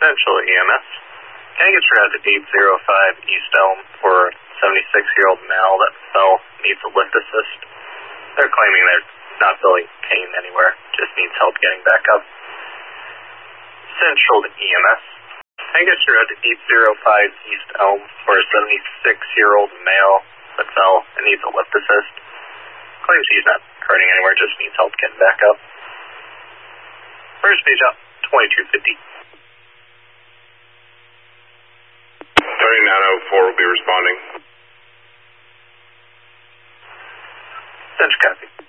Central EMS. Can I get you out to 805 East Elm for a 76-year-old male that fell, needs a lift assist? They're claiming they're not feeling pain anywhere, just needs help getting back up. Central EMS. Can I get you out to 805 East Elm for a 76-year-old male that fell and needs a lift assist? Claims he's not hurting anywhere, just needs help getting back up. First page up, 2250. 3904 will be responding. Central copy.